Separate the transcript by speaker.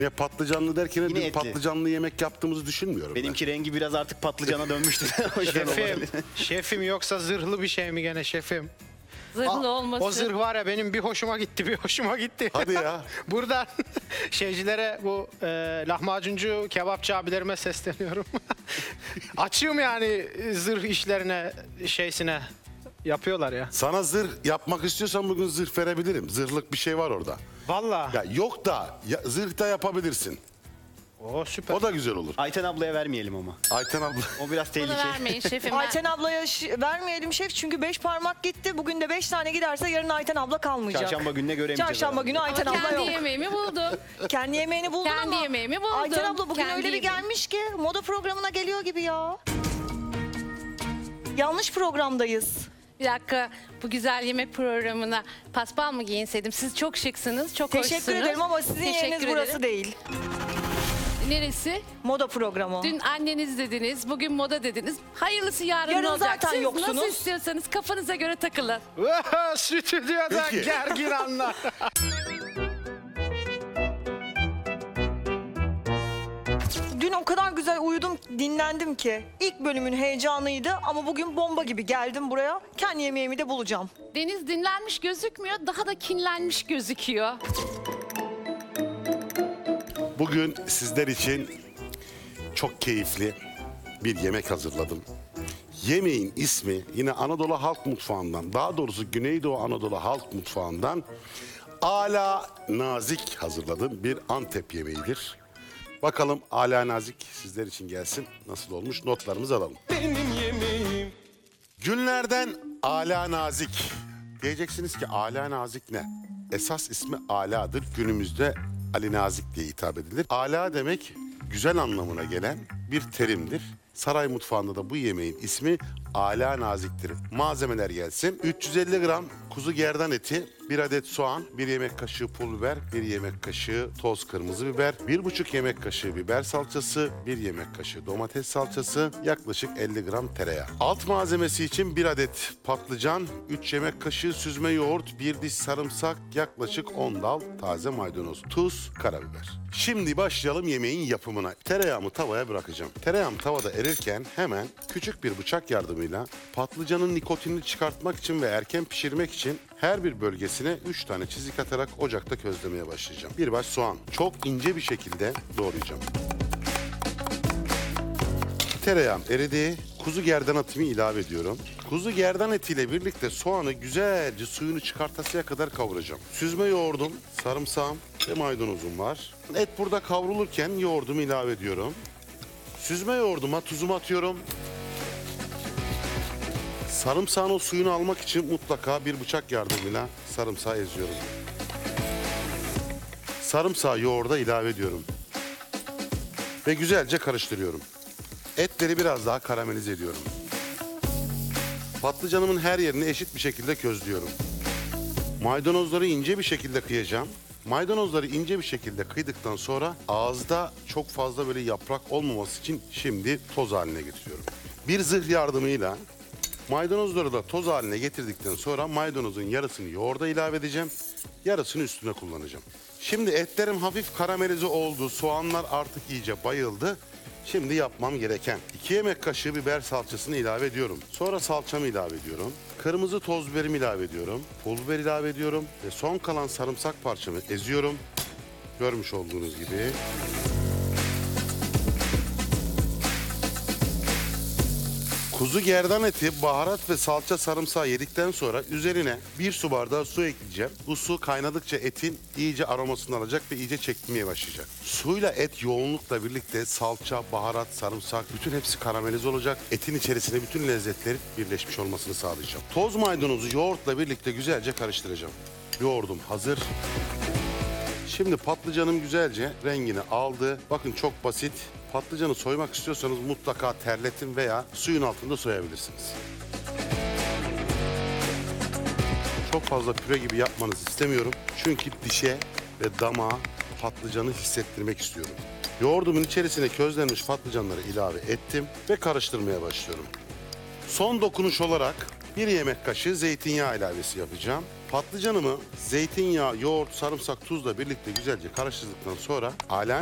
Speaker 1: Ya patlıcanlı derken
Speaker 2: Yine
Speaker 1: bir
Speaker 2: etli.
Speaker 1: patlıcanlı yemek yaptığımızı düşünmüyorum
Speaker 2: Benimki rengi biraz artık patlıcana dönmüştü. O yüzden
Speaker 3: Şefim,
Speaker 2: olabilir.
Speaker 3: şefim yoksa zırhlı bir şey mi gene şefim?
Speaker 4: Zırhlı olması.
Speaker 3: O zırh var ya benim bir hoşuma gitti, bir hoşuma gitti.
Speaker 1: Hadi ya.
Speaker 3: Buradan şeycilere, bu lahmacuncu, kebapçı abilerime sesleniyorum. Açığım yani zırh işlerine, şeysine yapıyorlar ya.
Speaker 1: Sana zırh yapmak istiyorsan bugün zırh verebilirim. Zırhlık bir şey var orada.
Speaker 3: Vallahi.
Speaker 1: Ya yok da zırh da yapabilirsin.
Speaker 3: O süper.
Speaker 1: O da güzel olur.
Speaker 2: Ayten ablaya vermeyelim ama.
Speaker 1: Ayten abla.
Speaker 2: O biraz
Speaker 4: Bunu
Speaker 2: tehlikeli.
Speaker 4: vermeyin şefim.
Speaker 5: Ayten ablaya vermeyelim şef çünkü 5 parmak gitti. Bugün de 5 tane giderse yarın Ayten abla kalmayacak.
Speaker 2: Çarşamba gününe göremeyeceğiz.
Speaker 5: Çarşamba
Speaker 2: herhalde.
Speaker 5: günü Ayten abla
Speaker 4: Kendi
Speaker 5: yok.
Speaker 4: yemeğimi buldum.
Speaker 5: Kendi yemeğini buldun
Speaker 4: Kendi
Speaker 5: ama.
Speaker 4: yemeğimi buldum.
Speaker 5: Ayten abla bugün
Speaker 4: Kendi
Speaker 5: öyle bir
Speaker 4: yemeğimi.
Speaker 5: gelmiş ki moda programına geliyor gibi ya. Yanlış programdayız.
Speaker 4: Bir dakika, bu güzel yemek programına paspal mı giyinseydim? Siz çok şıksınız, çok
Speaker 5: Teşekkür
Speaker 4: hoşsunuz.
Speaker 5: ederim ama sizin
Speaker 4: Teşekkür
Speaker 5: yeriniz burası
Speaker 4: ederim.
Speaker 5: değil.
Speaker 4: Neresi?
Speaker 5: Moda programı.
Speaker 4: Dün anneniz dediniz, bugün moda dediniz. Hayırlısı yarın
Speaker 5: Yarın
Speaker 4: olacak.
Speaker 5: zaten
Speaker 4: Siz
Speaker 5: yoksunuz.
Speaker 4: nasıl istiyorsanız kafanıza göre takılın.
Speaker 3: Stüdyoda
Speaker 1: Peki.
Speaker 3: gergin anlar.
Speaker 5: Dün o kadar güzel uyudum, dinlendim ki. İlk bölümün heyecanıydı ama bugün bomba gibi geldim buraya. Kendi yemeğimi de bulacağım.
Speaker 4: Deniz dinlenmiş gözükmüyor, daha da kinlenmiş gözüküyor.
Speaker 1: Bugün sizler için çok keyifli bir yemek hazırladım. Yemeğin ismi yine Anadolu halk mutfağından, daha doğrusu Güneydoğu Anadolu halk mutfağından ala nazik hazırladığım bir Antep yemeğidir. Bakalım ala nazik sizler için gelsin. Nasıl olmuş? Notlarımızı alalım. Günlerden ala nazik. Diyeceksiniz ki ala nazik ne? Esas ismi Ala'dır. Günümüzde Ali Nazik diye hitap edilir. Ala demek güzel anlamına gelen bir terimdir. Saray mutfağında da bu yemeğin ismi ala naziktir. Malzemeler gelsin. 350 gram kuzu gerdan eti, 1 adet soğan, 1 yemek kaşığı pul biber, 1 yemek kaşığı toz kırmızı biber, 1,5 yemek kaşığı biber salçası, 1 yemek kaşığı domates salçası, yaklaşık 50 gram tereyağı. Alt malzemesi için 1 adet patlıcan, 3 yemek kaşığı süzme yoğurt, 1 diş sarımsak, yaklaşık 10 dal taze maydanoz, tuz, karabiber. Şimdi başlayalım yemeğin yapımına. Tereyağımı tavaya bırakacağım. Tereyağım tavada erirken hemen küçük bir bıçak yardımıyla patlıcanın nikotinini çıkartmak için ve erken pişirmek için her bir bölgesine 3 tane çizik atarak ocakta közlemeye başlayacağım. Bir baş soğan çok ince bir şekilde doğrayacağım. Tereyağım eridi. Kuzu gerdan etimi ilave ediyorum. Kuzu gerdan etiyle birlikte soğanı güzelce suyunu çıkartasıya kadar kavuracağım. Süzme yoğurdum, sarımsağım ve maydanozum var. Et burada kavrulurken yoğurdumu ilave ediyorum. Süzme yoğurduma tuzumu atıyorum. Sarımsağın o suyunu almak için mutlaka bir bıçak yardımıyla sarımsağı eziyorum. Sarımsağı yoğurda ilave ediyorum. Ve güzelce karıştırıyorum. Etleri biraz daha karamelize ediyorum. Patlıcanımın her yerini eşit bir şekilde közlüyorum. Maydanozları ince bir şekilde kıyacağım. Maydanozları ince bir şekilde kıydıktan sonra ağızda çok fazla böyle yaprak olmaması için şimdi toz haline getiriyorum. Bir zırh yardımıyla maydanozları da toz haline getirdikten sonra maydanozun yarısını yoğurda ilave edeceğim. Yarısını üstüne kullanacağım. Şimdi etlerim hafif karamelize oldu. Soğanlar artık iyice bayıldı. Şimdi yapmam gereken 2 yemek kaşığı biber salçasını ilave ediyorum. Sonra salçamı ilave ediyorum. Kırmızı toz biberimi ilave ediyorum. Pul biber ilave ediyorum. Ve son kalan sarımsak parçamı eziyorum. Görmüş olduğunuz gibi. Kuzu gerdan eti, baharat ve salça sarımsağı yedikten sonra üzerine 1 su bardağı su ekleyeceğim. Bu su kaynadıkça etin iyice aromasını alacak ve iyice çekmeye başlayacak. Suyla et yoğunlukla birlikte salça, baharat, sarımsak bütün hepsi karamelize olacak. Etin içerisine bütün lezzetlerin birleşmiş olmasını sağlayacağım. Toz maydanozu yoğurtla birlikte güzelce karıştıracağım. Yoğurdum hazır. Şimdi patlıcanım güzelce rengini aldı. Bakın çok basit. Patlıcanı soymak istiyorsanız mutlaka terletin veya suyun altında soyabilirsiniz. Çok fazla püre gibi yapmanızı istemiyorum. Çünkü dişe ve damağa patlıcanı hissettirmek istiyorum. Yoğurdumun içerisine közlenmiş patlıcanları ilave ettim ve karıştırmaya başlıyorum. Son dokunuş olarak 1 yemek kaşığı zeytinyağı ilavesi yapacağım. Patlıcanımı zeytinyağı, yoğurt, sarımsak, tuzla birlikte güzelce karıştırdıktan sonra